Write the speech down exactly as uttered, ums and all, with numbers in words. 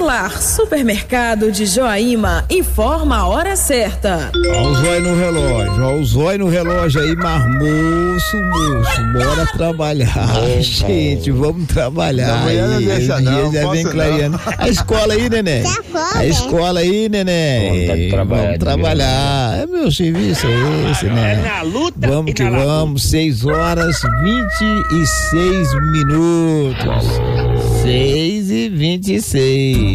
Solar, Supermercado de Joaíma, informa a hora certa. Olha o zóio no relógio, olha o zóio no relógio aí, marmoço, moço, bora trabalhar, oh, gente, oh. vamos trabalhar. Amanhã não deixa não, já vem clareando. A escola aí, neném. A escola aí, neném. Vamos trabalhar. Vamos trabalhar. É meu serviço é esse, né? É na luta. Vamos que vamos, seis horas vinte e seis minutos. seis e vinte e seis.